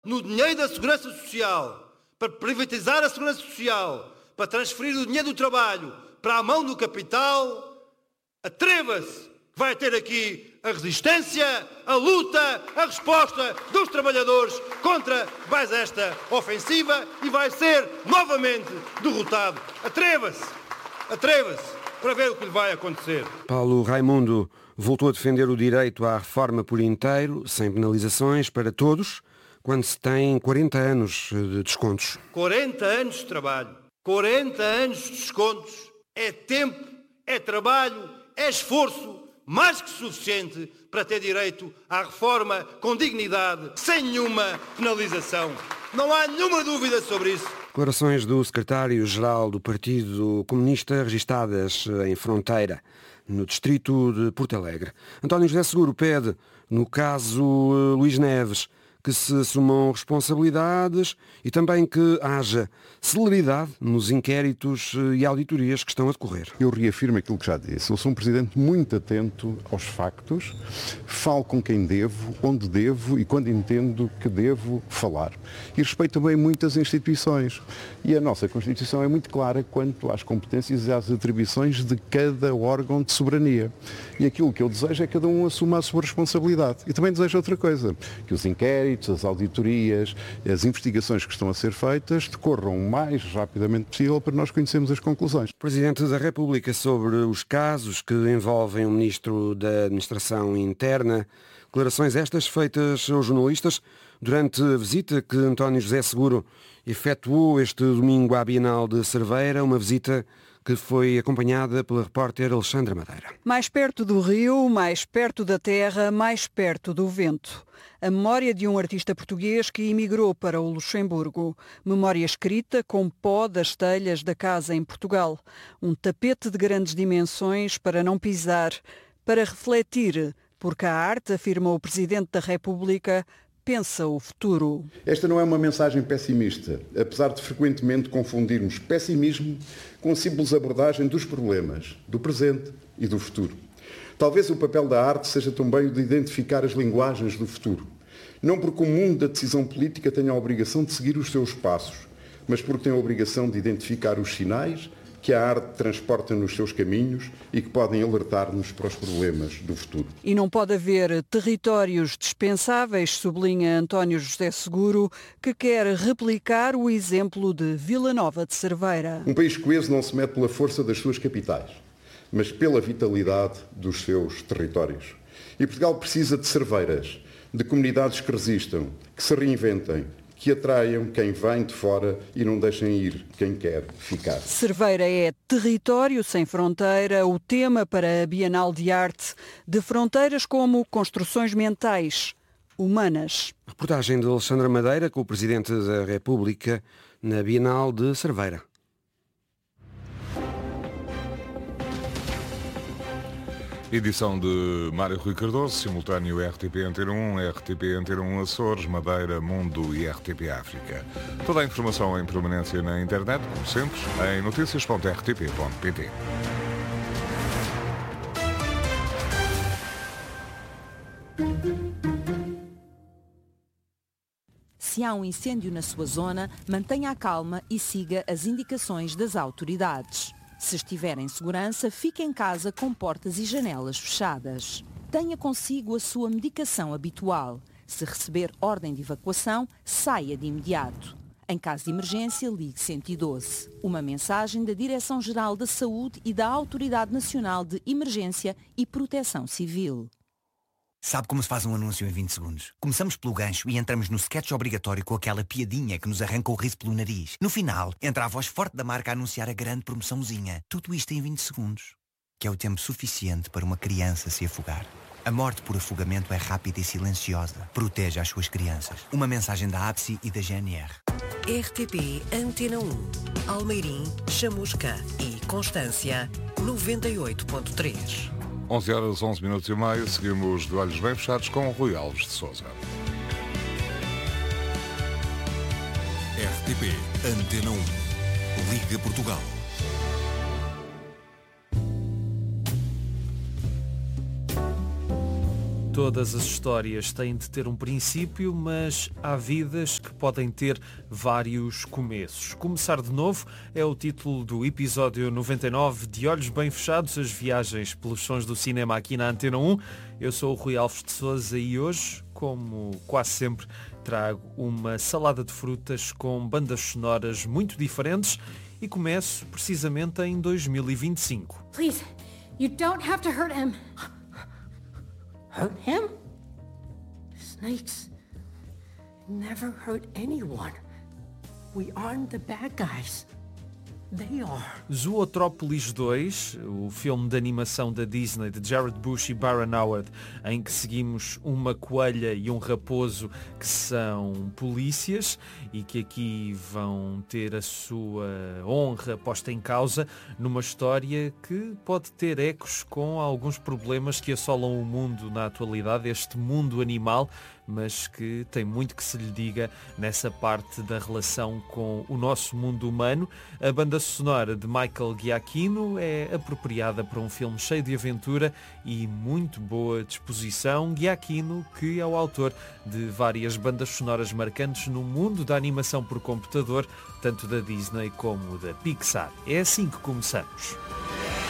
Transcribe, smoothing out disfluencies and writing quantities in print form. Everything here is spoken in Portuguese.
no dinheiro da Segurança Social, para privatizar a Segurança Social, para transferir o dinheiro do trabalho para a mão do capital, atreva-se que vai ter aqui a resistência, a luta, a resposta dos trabalhadores contra mais esta ofensiva e vai ser novamente derrotado. Atreva-se para ver o que lhe vai acontecer. Paulo Raimundo voltou a defender o direito à reforma por inteiro, sem penalizações para todos, quando se tem 40 anos de descontos. 40 anos de trabalho, 40 anos de descontos, é tempo, é trabalho, é esforço, mais que suficiente para ter direito à reforma com dignidade, sem nenhuma penalização. Não há nenhuma dúvida sobre isso. Declarações do secretário-geral do Partido Comunista registadas em Fronteira, no distrito de Porto Alegre. António José Seguro pede, no caso Luís Neves, que se assumam responsabilidades e também que haja celeridade nos inquéritos e auditorias que estão a decorrer. Eu reafirmo aquilo que já disse. Eu sou um presidente muito atento aos factos, falo com quem devo, onde devo e quando entendo que devo falar. E respeito também muitas instituições. E a nossa Constituição é muito clara quanto às competências e às atribuições de cada órgão de soberania. E aquilo que eu desejo é que cada um assuma a sua responsabilidade. E também desejo outra coisa, que os inquéritos, as auditorias, as investigações que estão a ser feitas decorram o mais rapidamente possível para nós conhecermos as conclusões. Presidente da República sobre os casos que envolvem o Ministro da Administração Interna. Declarações estas feitas aos jornalistas durante a visita que António José Seguro efetuou este domingo à Bienal de Cerveira, uma visita que foi acompanhada pela repórter Alexandra Madeira. Mais perto do rio, mais perto da terra, mais perto do vento. A memória de um artista português que emigrou para o Luxemburgo. Memória escrita com pó das telhas da casa em Portugal. Um tapete de grandes dimensões para não pisar, para refletir, porque a arte, afirma o Presidente da República, pensa o futuro. Esta não é uma mensagem pessimista, apesar de frequentemente confundirmos pessimismo com a simples abordagem dos problemas, do presente e do futuro. Talvez o papel da arte seja também o de identificar as linguagens do futuro. Não porque o mundo da decisão política tenha a obrigação de seguir os seus passos, mas porque tem a obrigação de identificar os sinais que a arte transporta nos seus caminhos e que podem alertar-nos para os problemas do futuro. E não pode haver territórios dispensáveis, sublinha António José Seguro, que quer replicar o exemplo de Vila Nova de Cerveira. Um país coeso não se mede pela força das suas capitais, mas pela vitalidade dos seus territórios. E Portugal precisa de cerveiras, de comunidades que resistam, que se reinventem, que atraiam quem vem de fora e não deixem ir quem quer ficar. Cerveira é território sem fronteira, o tema para a Bienal de Arte, de fronteiras como construções mentais, humanas. Reportagem de Alexandra Madeira com o Presidente da República na Bienal de Cerveira. Edição de Mário Rui Cardoso, simultâneo RTP Antena 1, RTP Antena 1 Açores, Madeira, Mundo e RTP África. Toda a informação em permanência na internet, como sempre, em noticias.rtp.pt. Se há um incêndio na sua zona, mantenha a calma e siga as indicações das autoridades. Se estiver em segurança, fique em casa com portas e janelas fechadas. Tenha consigo a sua medicação habitual. Se receber ordem de evacuação, saia de imediato. Em caso de emergência, ligue 112. Uma mensagem da Direção-Geral da Saúde e da Autoridade Nacional de Emergência e Proteção Civil. Sabe como se faz um anúncio em 20 segundos? Começamos pelo gancho e entramos no sketch obrigatório com aquela piadinha que nos arranca o riso pelo nariz. No final, entra a voz forte da marca a anunciar a grande promoçãozinha. Tudo isto em 20 segundos. Que é o tempo suficiente para uma criança se afogar. A morte por afogamento é rápida e silenciosa. Proteja as suas crianças. Uma mensagem da APSI e da GNR. RTP Antena 1. Almeirim, Chamusca e Constância 98.3. 11 horas, 11 minutos e meio, seguimos de olhos bem fechados com o Rui Alves de Sousa. RTP Antena 1. Liga Portugal. Todas as histórias têm de ter um princípio, mas há vidas que podem ter vários começos. Começar de novo é o título do episódio 99 de Olhos Bem Fechados, as viagens pelos sons do cinema aqui na Antena 1. Eu sou o Rui Alves de Sousa e hoje, como quase sempre, trago uma salada de frutas com bandas sonoras muito diferentes e começo precisamente em 2025. Please, you don't have to hurt him. Hurt him? Snakes never hurt anyone. We aren't the bad guys. They are. Zootrópolis 2, o filme de animação da Disney de Jared Bush e Byron Howard, em que seguimos uma coelha e um raposo que são polícias e que aqui vão ter a sua honra posta em causa numa história que pode ter ecos com alguns problemas que assolam o mundo na atualidade, este mundo animal, mas que tem muito que se lhe diga nessa parte da relação com o nosso mundo humano. A banda sonora de Michael Giacchino é apropriada para um filme cheio de aventura e muito boa disposição. Giacchino, que é o autor de várias bandas sonoras marcantes no mundo da animação por computador, tanto da Disney como da Pixar. É assim que começamos.